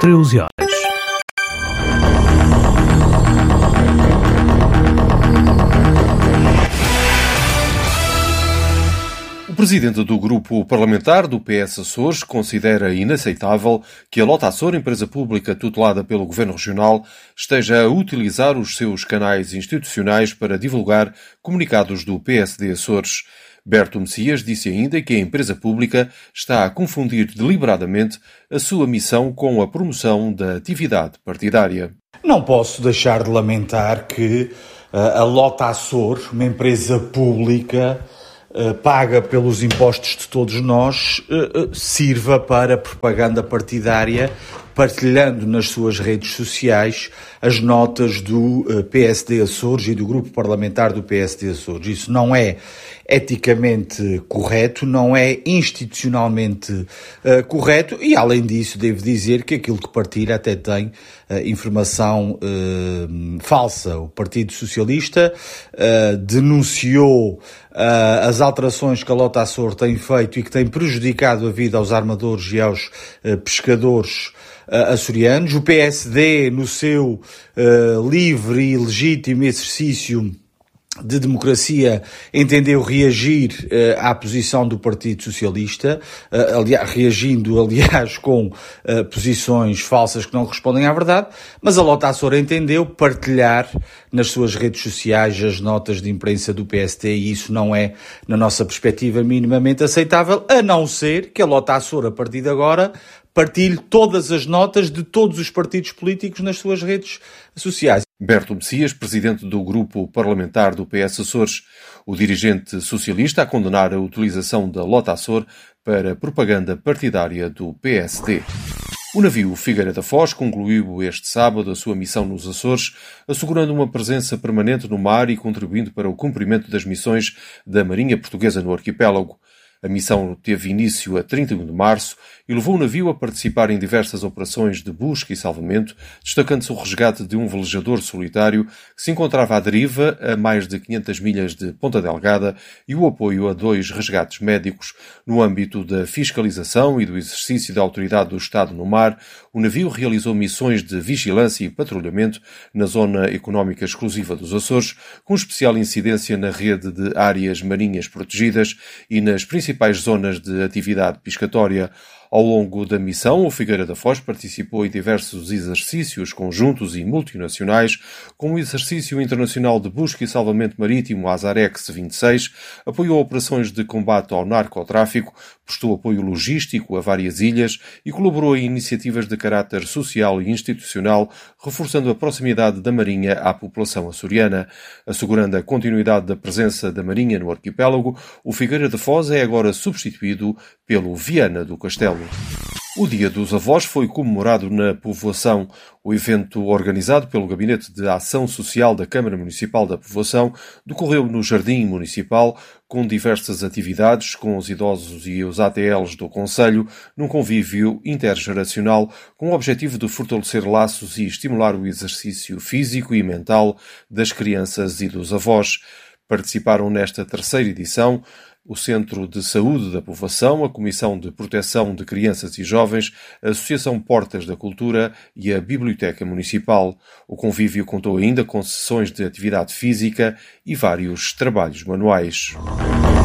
13 horas. O presidente do grupo parlamentar do PS Açores considera inaceitável que a Lota Açor, empresa pública tutelada pelo Governo Regional, esteja a utilizar os seus canais institucionais para divulgar comunicados do PSD Açores. Berto Messias disse ainda que a empresa pública está a confundir deliberadamente a sua missão com a promoção da atividade partidária. Não posso deixar de lamentar que a Lota Açor, uma empresa pública paga pelos impostos de todos nós, sirva para propaganda partidária, partilhando nas suas redes sociais as notas do PSD Açores e do grupo parlamentar do PSD Açores. Isso não é eticamente correto, não é institucionalmente correto e, além disso, devo dizer que aquilo que partilha até tem informação falsa. O Partido Socialista denunciou as alterações que a Lota Açor tem feito e que tem prejudicado a vida aos armadores e aos pescadores açorianos. O PSD, no seu livre e legítimo exercício de democracia, entendeu reagir à posição do Partido Socialista, reagindo com posições falsas que não correspondem à verdade, mas a Lota Açor entendeu partilhar nas suas redes sociais as notas de imprensa do PST e isso não é, na nossa perspectiva, minimamente aceitável, a não ser que a Lota Açor, a partir de agora, partilhe todas as notas de todos os partidos políticos nas suas redes sociais. Berto Messias, presidente do grupo parlamentar do PS Açores, o dirigente socialista a condenar a utilização da Lota Açor para propaganda partidária do PSD. O navio Figueira da Foz concluiu este sábado a sua missão nos Açores, assegurando uma presença permanente no mar e contribuindo para o cumprimento das missões da Marinha Portuguesa no arquipélago. A missão teve início a 31 de março e levou o navio a participar em diversas operações de busca e salvamento, destacando-se o resgate de um velejador solitário que se encontrava à deriva a mais de 500 milhas de Ponta Delgada e o apoio a 2 resgates médicos. No âmbito da fiscalização e do exercício da autoridade do Estado no mar, o navio realizou missões de vigilância e patrulhamento na Zona Económica Exclusiva dos Açores, com especial incidência na rede de áreas marinhas protegidas e nas principais zonas de atividade pescatória. Ao longo da missão, o Figueira da Foz participou em diversos exercícios conjuntos e multinacionais, como o Exercício Internacional de Busca e Salvamento Marítimo Azarex 26, apoiou operações de combate ao narcotráfico, prestou apoio logístico a várias ilhas e colaborou em iniciativas de caráter social e institucional, reforçando a proximidade da Marinha à população açoriana. Assegurando a continuidade da presença da Marinha no arquipélago, o Figueira da Foz é agora substituído pelo Viana do Castelo. O Dia dos Avós foi comemorado na povoação. O evento, organizado pelo Gabinete de Ação Social da Câmara Municipal da Povoação, decorreu no Jardim Municipal, com diversas atividades com os idosos e os ATLs do concelho, num convívio intergeracional, com o objetivo de fortalecer laços e estimular o exercício físico e mental das crianças e dos avós. Participaram nesta terceira edição o Centro de Saúde da Povoação, a Comissão de Proteção de Crianças e Jovens, a Associação Portas da Cultura e a Biblioteca Municipal. O convívio contou ainda com sessões de atividade física e vários trabalhos manuais.